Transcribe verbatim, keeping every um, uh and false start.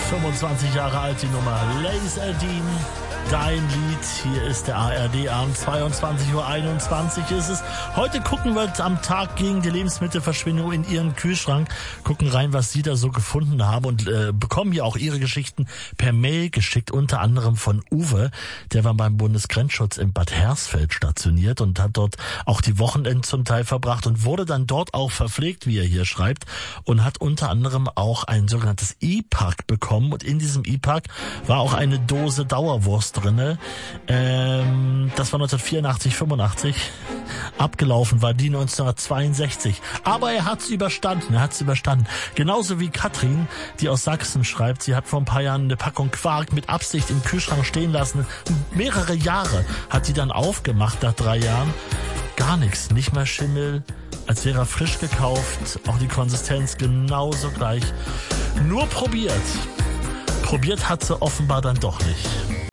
fünfundzwanzig Jahre alt, die Nummer Laserdine, dein Lied. Hier ist der A R D-Abend, zweiundzwanzig Uhr einundzwanzig ist es. Heute gucken wir am Tag gegen die Lebensmittelverschwendung in Ihren Kühlschrank, gucken rein, was Sie da so gefunden haben und äh, bekommen hier auch Ihre Geschichten per Mail geschickt, unter anderem von Uwe. Der war beim Bundesgrenzschutz in Bad Hersfeld stationiert und hat dort auch die Wochenenden zum Teil verbracht und wurde dann dort auch verpflegt, wie er hier schreibt, und hat unter anderem auch ein sogenanntes E-Pack bekommen und in diesem E-Pack war auch eine Dose Dauerwurst drinne. Ähm, das war neunzehnhundertvierundachtzig, fünfundachtzig. Abgelaufen war die neunzehnhundertzweiundsechzig. Aber er hat's überstanden, er hat's überstanden. Genauso wie Katrin, die aus Sachsen schreibt, sie hat vor ein paar Jahren eine Packung Quark mit Absicht im Kühlschrank stehen lassen. Mehrere Jahre hat sie dann aufgemacht nach drei Jahren. Gar nichts, nicht mal Schimmel, als wäre er frisch gekauft. Auch die Konsistenz genauso gleich. Nur probiert. Probiert hat sie offenbar dann doch nicht.